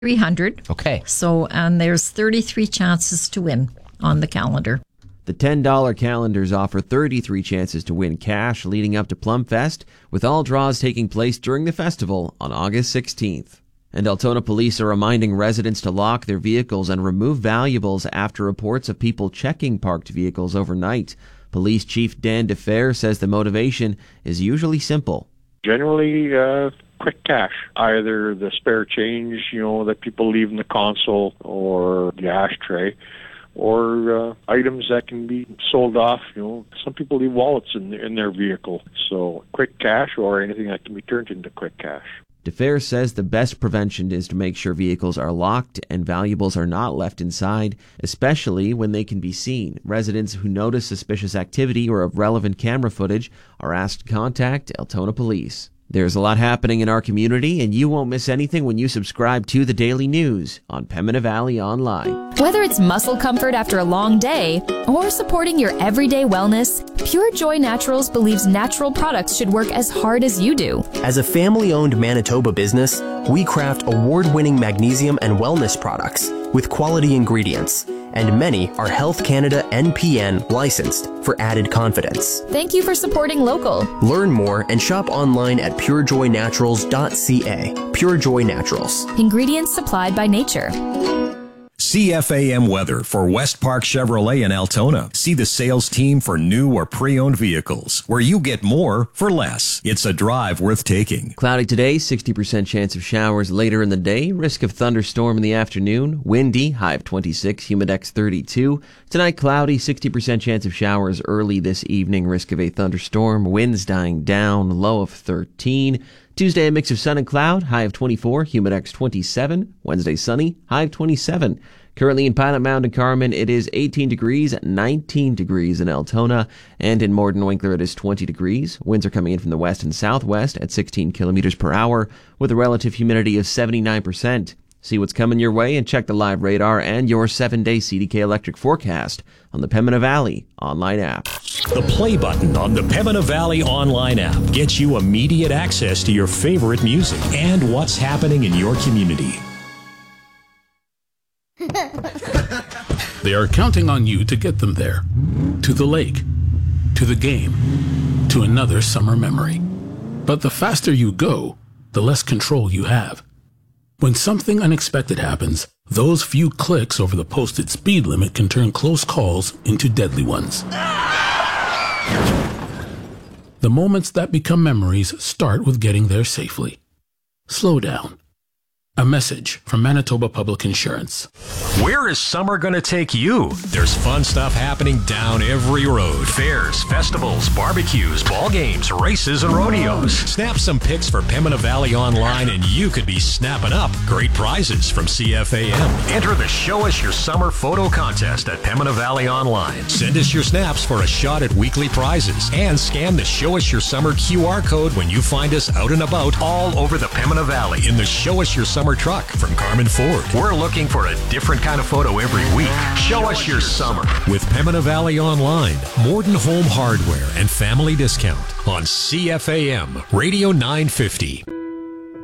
300. Okay. So, and there's 33 chances to win on the calendar. The $10 calendars offer 33 chances to win cash leading up to Plumfest, with all draws taking place during the festival on August 16th. And Altona police are reminding residents to lock their vehicles and remove valuables after reports of people checking parked vehicles overnight. Police Chief Dan DeFer says the motivation is usually simple. Generally, quick cash, either the spare change, that people leave in the console or the ashtray, or items that can be sold off. Some people leave wallets in their vehicle. So quick cash or anything that can be turned into quick cash. DeFer says the best prevention is to make sure vehicles are locked and valuables are not left inside, especially when they can be seen. Residents who notice suspicious activity or of relevant camera footage are asked to contact Altona Police. There's a lot happening in our community, and you won't miss anything when you subscribe to the Daily News on Pembina Valley Online. Whether it's muscle comfort after a long day or supporting your everyday wellness, Pure Joy Naturals believes natural products should work as hard as you do. As a family-owned Manitoba business, we craft award-winning magnesium and wellness products with quality ingredients, and many are Health Canada NPN licensed for added confidence. Thank you for supporting local. Learn more and shop online at purejoynaturals.ca. Pure Joy Naturals. Ingredients supplied by nature. CFAM weather for West Park Chevrolet in Altona. See the sales team for new or pre-owned vehicles, where you get more for less. It's a drive worth taking. Cloudy today, 60% chance of showers later in the day, risk of thunderstorm in the afternoon, windy, high of 26, humidex 32. Tonight, cloudy, 60% chance of showers early this evening, risk of a thunderstorm, winds dying down, low of 13. Tuesday, a mix of sun and cloud, high of 24, humidex 27. Wednesday, sunny, high of 27. Currently in Pilot Mound and Carmen, it is 18 degrees, 19 degrees in Altona, and in Morden Winkler, it is 20 degrees. Winds are coming in from the west and southwest at 16 kilometers per hour, with a relative humidity of 79%. See what's coming your way and check the live radar and your 7-day CDK electric forecast on the Pembina Valley online app. The play button on the Pembina Valley online app gets you immediate access to your favorite music and what's happening in your community. They are counting on you to get them there. To the lake, to the game, to another summer memory. But the faster you go, the less control you have. When something unexpected happens, those few clicks over the posted speed limit can turn close calls into deadly ones. The moments that become memories start with getting there safely. Slow down. A message from Manitoba Public Insurance. Where is summer going to take you? There's fun stuff happening down every road. Fairs, festivals, barbecues, ball games, races, and rodeos. Snap some pics for Pembina Valley Online and you could be snapping up great prizes from CFAM. Enter the Show Us Your Summer photo contest at Pembina Valley Online. Send us your snaps for a shot at weekly prizes and scan the Show Us Your Summer QR code when you find us out and about all over the Pembina Valley in the Show Us Your Summer truck from Carmen Ford. We're looking for a different kind of photo every week. Show us your summer with Pembina Valley Online, Morden Home Hardware and Family Discount on CFAM Radio 950.